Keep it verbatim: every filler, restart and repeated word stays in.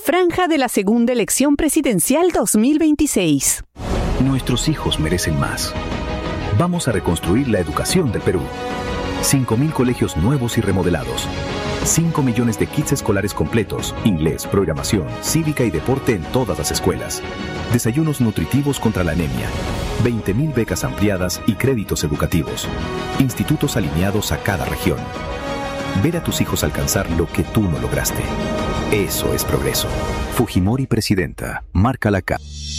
Franja de la segunda elección presidencial dos mil veintiséis. Nuestros hijos merecen más. Vamos a reconstruir la educación del Perú. cinco mil colegios nuevos y remodelados. cinco millones de kits escolares completos, inglés, programación, cívica y deporte en todas las escuelas. Desayunos nutritivos contra la anemia. veinte mil becas ampliadas y créditos educativos. Institutos alineados a cada región. Ver a tus hijos alcanzar lo que tú no lograste. Eso es progreso. Fujimori Presidenta. Marca la K.